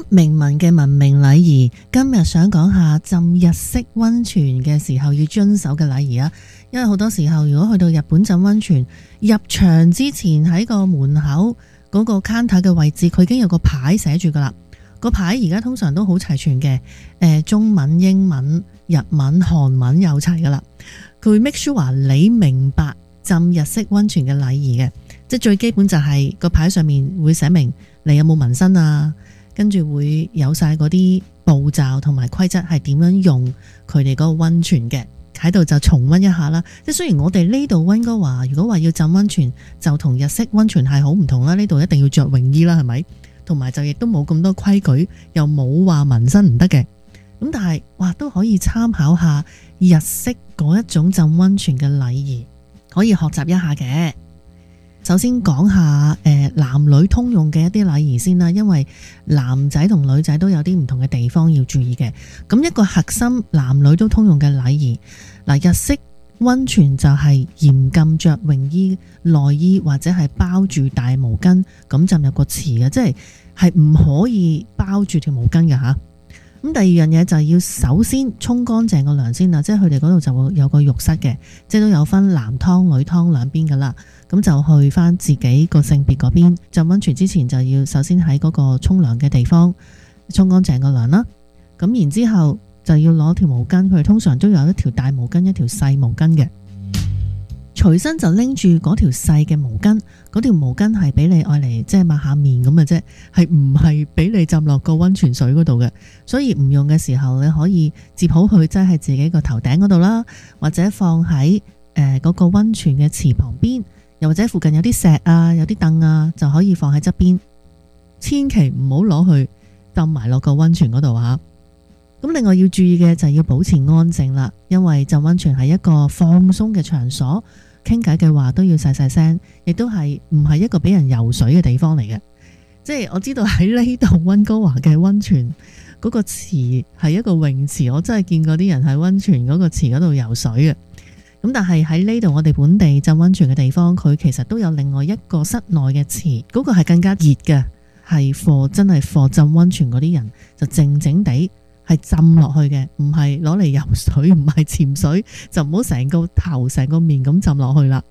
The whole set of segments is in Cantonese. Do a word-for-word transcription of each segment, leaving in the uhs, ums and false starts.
明文嘅文明禮儀，今日想講下浸日式溫泉嘅時候要遵守嘅禮儀啊。因為好多時候如果去到日本浸溫泉，入場之前喺個門口嗰個 counter 嘅位置，佢已經有個牌寫住噶啦。個牌而家通常都好齊全嘅，誒，中文、英文、日文、韓文有齊噶啦。佢會 make sure 你明白浸日式溫泉嘅禮儀嘅，即係最基本就係個牌上面會寫明你有冇紋身啊，跟住會有晒嗰啲步驟同埋規則係點樣用佢哋嗰個溫泉嘅，喺度就重溫一下啦。即係雖然我哋呢度溫哥華如果話要浸溫泉就同日式溫泉係好唔同啦，呢度一定要着泳衣啦，係咪？同埋就亦都冇咁多規矩，又冇話紋身唔得嘅。咁但係哇都可以參考下日式嗰一種浸溫泉嘅禮儀，可以學習一下嘅。首先講下誒男女通用嘅一啲禮儀先啦，因為男仔同女仔都有啲唔同嘅地方要注意嘅。咁一個核心男女都通用嘅禮儀，嗱，日式溫泉就係嚴禁着泳衣、內衣或者係包住大毛巾咁浸入個池嘅，即係係唔可以包住條毛巾嘅吓。咁第二樣嘢就係要首先沖乾淨個涼先啦，即係佢哋嗰度就會有個浴室嘅，即係都有分男湯女湯兩邊噶啦。咁就去翻自己個性別嗰邊浸溫泉之前，就要首先喺嗰個沖涼嘅地方沖乾淨個涼啦。咁然之後就要攞條毛巾，佢哋通常都有一條大毛巾，一條細毛巾嘅。隨身就拎住嗰條細嘅毛巾，嗰條毛巾係俾你愛嚟即係抹下面咁嘅啫，係唔係俾你浸落個溫泉水嗰度嘅。所以唔用嘅時候，你可以接好佢擠喺自己個頭頂嗰度啦，或者放喺誒嗰個溫泉嘅池旁邊，又或者附近有啲石啊，有啲凳啊，就可以放喺側邊。千祈唔好攞去浸埋落個溫泉嗰度啊！咁另外要注意嘅就係要保持安靜啦，因為浸溫泉係一個放鬆嘅場所，傾偈嘅話都要細細聲，亦都係唔係一個俾人游水嘅地方嚟嘅。即係我知道喺呢度溫哥華嘅溫泉嗰個池係一個泳池，我真係見過啲人喺溫泉嗰個池嗰度游水嘅。咁但係喺呢度我哋本地浸溫泉嘅地方，佢其實都有另外一個室內嘅池，嗰個係更加熱嘅，係 for 真係 for 浸溫泉嗰啲人就靜靜地係浸落去嘅，唔係攞嚟游水，唔係潛水，就唔好成個頭成個面咁浸落去啦。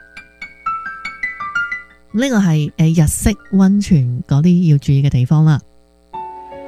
呢個係誒日式溫泉嗰啲要注意嘅地方啦。